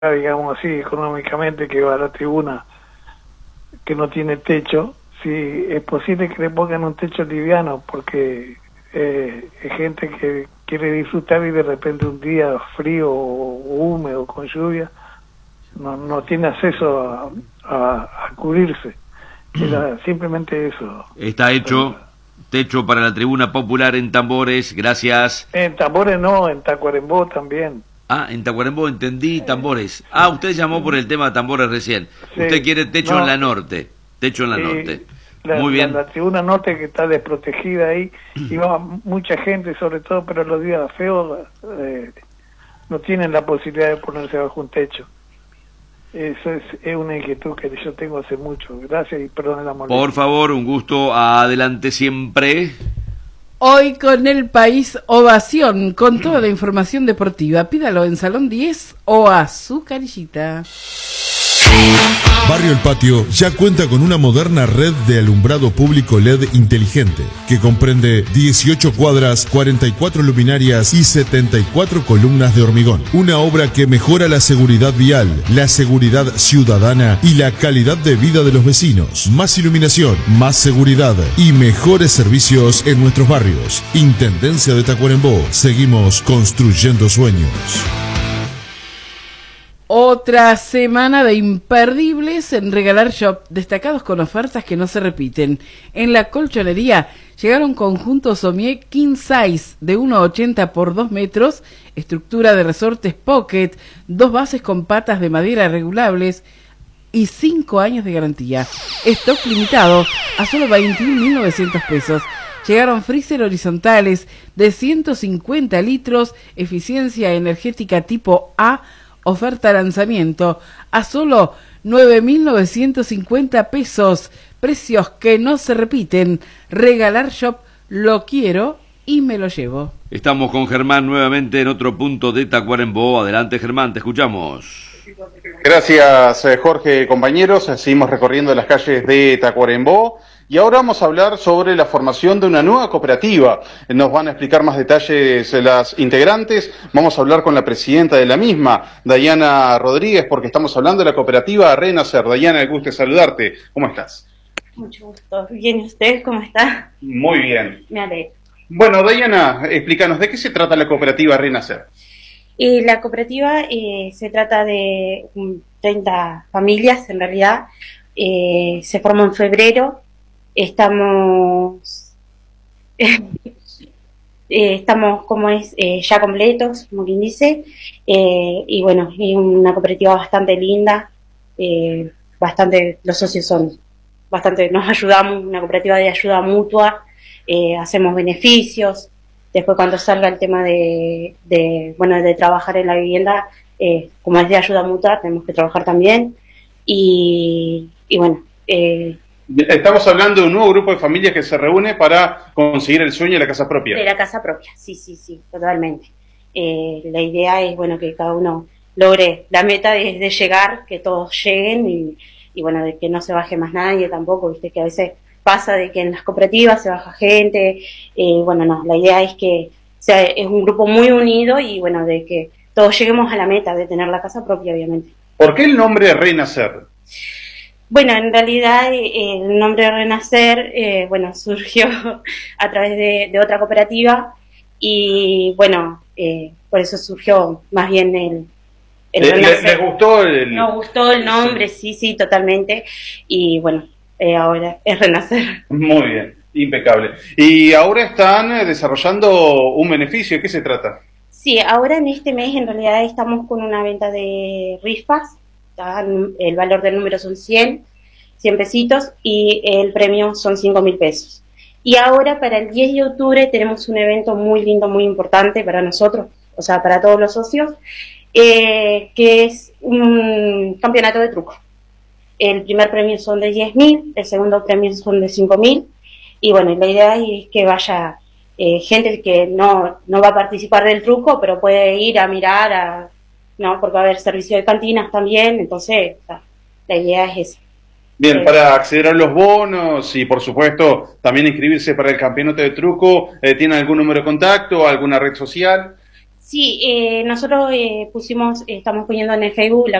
digamos así, económicamente, que va a la tribuna, que no tiene techo, si es posible que le pongan un techo liviano, porque hay gente que quiere disfrutar y de repente un día frío o húmedo con lluvia no tiene acceso a cubrirse. Era simplemente eso. Está hecho techo para la tribuna popular en Tambores, gracias. En Tambores no, en Tacuarembó también. Ah, en Tacuarembó entendí, Tambores. Usted llamó por el tema de Tambores recién. Sí, Usted quiere techo en la norte. Techo en la norte. Muy bien. La tribuna norte, que está desprotegida ahí, y va mucha gente, sobre todo, pero los días feos no tienen la posibilidad de ponerse bajo un techo. Eso es una inquietud que yo tengo hace mucho. Gracias y perdón la molestia. Por favor, un gusto. Adelante siempre. Hoy con El País Ovación, con toda la información deportiva. Pídalo en Salón 10 o a su carillita. Barrio El Patio ya cuenta con una moderna red de alumbrado público LED inteligente que comprende 18 cuadras, 44 luminarias y 74 columnas de hormigón. Una obra que mejora la seguridad vial, la seguridad ciudadana y la calidad de vida de los vecinos. Más iluminación, más seguridad y mejores servicios en nuestros barrios. Intendencia de Tacuarembó. Seguimos construyendo sueños. Otra semana de imperdibles en Regalar Shop, destacados con ofertas que no se repiten. En la colchonería llegaron conjuntos Sommier King Size de 1,80 por 2 metros, estructura de resortes Pocket, 2 bases con patas de madera regulables y 5 años de garantía. Stock limitado a solo 21.900 pesos. Llegaron freezer horizontales de 150 litros, eficiencia energética tipo A, oferta lanzamiento a solo 9.950 pesos. Precios que no se repiten. Regalar Shop, lo quiero y me lo llevo. Estamos con Germán nuevamente en otro punto de Tacuarembó. Adelante, Germán, te escuchamos. Gracias, Jorge, compañeros. Seguimos recorriendo las calles de Tacuarembó. Y ahora vamos a hablar sobre la formación de una nueva cooperativa. Nos van a explicar más detalles las integrantes. Vamos a hablar con la presidenta de la misma, Dayana Rodríguez, porque estamos hablando de la cooperativa Renacer. Dayana, el gusto de saludarte. ¿Cómo estás? Mucho gusto. Bien, ¿y ustedes cómo están? Muy bien. Me alegro. Bueno, Dayana, explícanos, ¿de qué se trata la cooperativa Renacer? La cooperativa se trata de 30 familias, en realidad. Se formó en febrero. Estamos como es ya completos, como quien dice, y bueno, es una cooperativa bastante linda, los socios son bastante, nos ayudamos, una cooperativa de ayuda mutua, hacemos beneficios. Después, cuando salga el tema de trabajar en la vivienda, como es de ayuda mutua, tenemos que trabajar también, y bueno, estamos hablando de un nuevo grupo de familias que se reúne para conseguir el sueño de la casa propia. De la casa propia, sí, totalmente. La idea es, bueno, que cada uno logre la meta de llegar, que todos lleguen y bueno, de que no se baje más nadie tampoco, viste que a veces pasa de que en las cooperativas se baja gente, bueno, no, la idea es que es un grupo muy unido y bueno, de que todos lleguemos a la meta de tener la casa propia, obviamente. ¿Por qué el nombre Renacer? Bueno, en realidad el nombre de Renacer, surgió a través de otra cooperativa y bueno, por eso surgió más bien el Renacer. ¿Les gustó Nos gustó el nombre, sí, totalmente, y bueno, ahora es Renacer. Muy bien, impecable. Y ahora están desarrollando un beneficio, ¿de qué se trata? Sí, ahora en este mes en realidad estamos con una venta de rifas. El valor del número son 100 pesitos y el premio son 5.000 pesos. Y ahora para el 10 de octubre tenemos un evento muy lindo, muy importante para nosotros, o sea, para todos los socios, que es un campeonato de truco. El primer premio son de 10.000, el segundo premio son de 5.000 y bueno, la idea es que vaya gente que no va a participar del truco, pero puede ir a mirar no, porque va a haber servicio de cantinas también, entonces la idea es esa. Bien, para acceder a los bonos y por supuesto también inscribirse para el campeonato de truco, ¿tiene algún número de contacto, alguna red social? Sí, nosotros estamos poniendo en el Facebook